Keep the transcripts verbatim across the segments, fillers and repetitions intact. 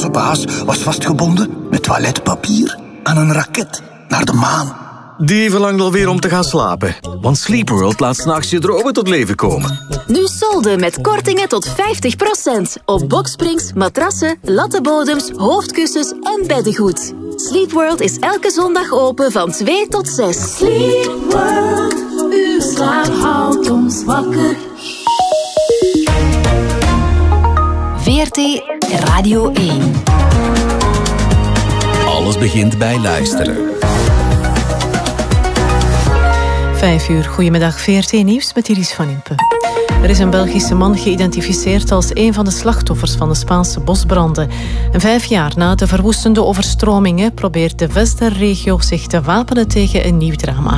onze baas was vastgebonden met toiletpapier aan een raket naar de maan. Die verlangt alweer om te gaan slapen. Want Sleepworld laat 's nachts je dromen tot leven komen. Nu solden met kortingen tot vijftig procent. Op boksprings, matrassen, lattenbodems, hoofdkussens en beddengoed. Sleepworld is elke zondag open van twee tot zes. Sleepworld, uw slaap houdt ons wakker. V R T Radio één. Alles begint bij luisteren. Vijf uur, goedemiddag, V R T Nieuws met Iris van Impe. Er is een Belgische man geïdentificeerd als een van de slachtoffers van de Spaanse bosbranden. En vijf jaar na de verwoestende overstromingen probeert de Westerregio zich te wapenen tegen een nieuw drama.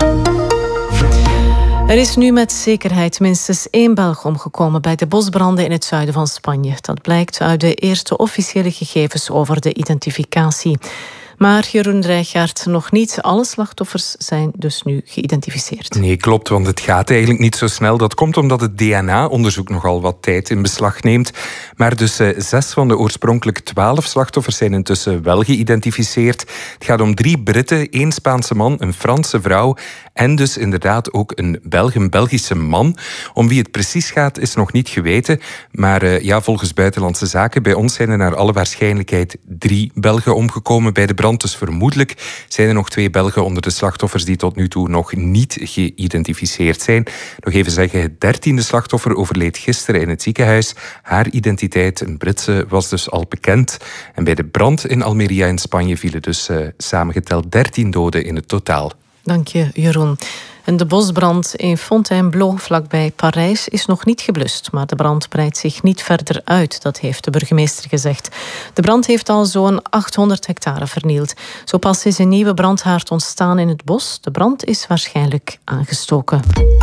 Er is nu met zekerheid minstens één Belg omgekomen bij de bosbranden in het zuiden van Spanje. Dat blijkt uit de eerste officiële gegevens over de identificatie. Maar Jeroen Rijgaard, nog niet alle slachtoffers zijn dus nu geïdentificeerd. Nee, klopt, want het gaat eigenlijk niet zo snel. Dat komt omdat het D N A-onderzoek nogal wat tijd in beslag neemt. Maar dus eh, zes van de oorspronkelijk twaalf slachtoffers zijn intussen wel geïdentificeerd. Het gaat om drie Britten, één Spaanse man, een Franse vrouw en dus inderdaad ook een Belg, een Belgische man. Om wie het precies gaat is nog niet geweten. Maar uh, ja, volgens Buitenlandse Zaken bij ons zijn er naar alle waarschijnlijkheid drie Belgen omgekomen bij de brand. Dus vermoedelijk zijn er nog twee Belgen onder de slachtoffers die tot nu toe nog niet geïdentificeerd zijn. Nog even zeggen, het dertiende slachtoffer overleed gisteren in het ziekenhuis. Haar identiteit, een Britse, was dus al bekend. En bij de brand in Almeria in Spanje vielen dus uh, samengeteld dertien doden in het totaal. Dank je, Jeroen. En de bosbrand in Fontainebleau vlakbij Parijs is nog niet geblust. Maar de brand breidt zich niet verder uit, dat heeft de burgemeester gezegd. De brand heeft al zo'n achthonderd hectare vernield. Zo pas is een nieuwe brandhaard ontstaan in het bos. De brand is waarschijnlijk aangestoken.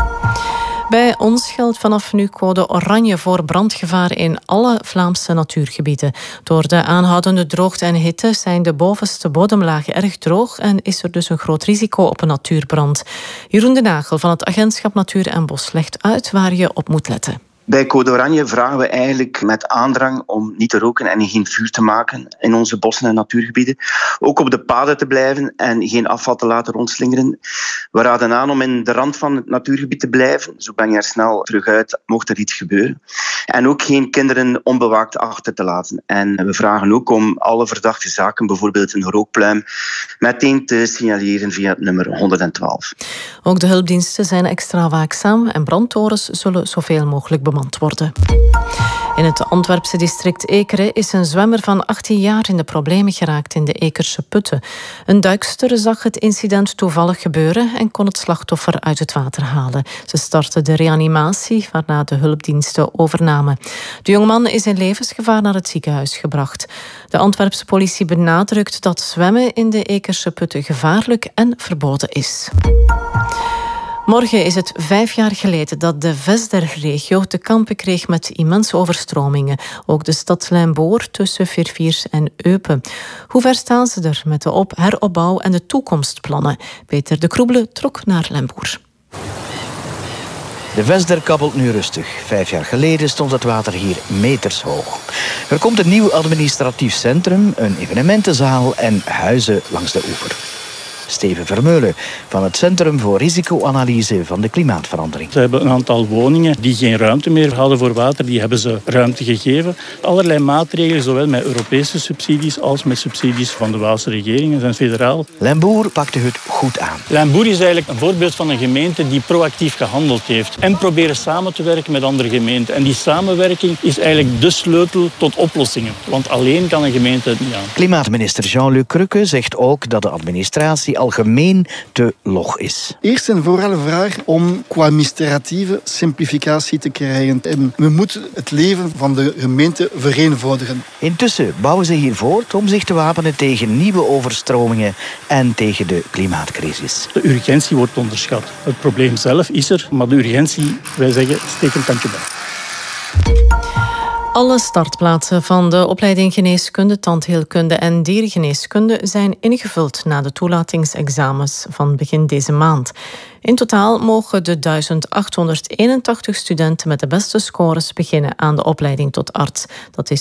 Bij ons geldt vanaf nu code oranje voor brandgevaar in alle Vlaamse natuurgebieden. Door de aanhoudende droogte en hitte zijn de bovenste bodemlagen erg droog en is er dus een groot risico op een natuurbrand. Jeroen de Nagel van het Agentschap Natuur en Bos legt uit waar je op moet letten. Bij Code Oranje vragen we eigenlijk met aandrang om niet te roken en geen vuur te maken in onze bossen en natuurgebieden. Ook op de paden te blijven en geen afval te laten rondslingeren. We raden aan om in de rand van het natuurgebied te blijven. Zo ben je er snel terug uit, mocht er iets gebeuren. En ook geen kinderen onbewaakt achter te laten. En we vragen ook om alle verdachte zaken, bijvoorbeeld een rookpluim, meteen te signaleren via het nummer honderdtwaalf. Ook de hulpdiensten zijn extra waakzaam en brandtorens zullen zoveel mogelijk bemand worden. In het Antwerpse district Ekeren is een zwemmer van achttien jaar in de problemen geraakt in de Ekerse putten. Een duikster zag het incident toevallig gebeuren en kon het slachtoffer uit het water halen. Ze startte de reanimatie, waarna de hulpdiensten overnamen. De jongeman is in levensgevaar naar het ziekenhuis gebracht. De Antwerpse politie benadrukt dat zwemmen in de Ekerse putten gevaarlijk en verboden is. Morgen is het vijf jaar geleden dat de Westerregio te kampen kreeg met immense overstromingen. Ook de stad Limbour tussen Verviers en Eupen. Hoe ver staan ze er met de op- heropbouw en de toekomstplannen? Peter de Kroebele trok naar Limbour. De Wester kabbelt nu rustig. Vijf jaar geleden stond het water hier metershoog. Er komt een nieuw administratief centrum, een evenementenzaal en huizen langs de oever. Steven Vermeulen van het Centrum voor Risicoanalyse van de Klimaatverandering. Ze hebben een aantal woningen die geen ruimte meer hadden voor water, die hebben ze ruimte gegeven. Allerlei maatregelen, zowel met Europese subsidies als met subsidies van de Waalse regering en federaal. Limbour pakte het goed aan. Limbour is eigenlijk een voorbeeld van een gemeente die proactief gehandeld heeft en proberen samen te werken met andere gemeenten. En die samenwerking is eigenlijk de sleutel tot oplossingen, want alleen kan een gemeente het niet aan. Klimaatminister Jean-Luc Crukke zegt ook dat de administratie algemeen te log is. Eerst en vooral een vraag om qua administratieve simplificatie te krijgen. En we moeten het leven van de gemeente vereenvoudigen. Intussen bouwen ze hier voort om zich te wapenen tegen nieuwe overstromingen en tegen de klimaatcrisis. De urgentie wordt onderschat. Het probleem zelf is er, maar de urgentie, wij zeggen, steek een tandje bij. Alle startplaatsen van de opleiding geneeskunde, tandheelkunde en dierengeneeskunde zijn ingevuld na de toelatingsexamens van begin deze maand. In totaal mogen de duizend achthonderdeenentachtig studenten met de beste scores beginnen aan de opleiding tot arts. Dat is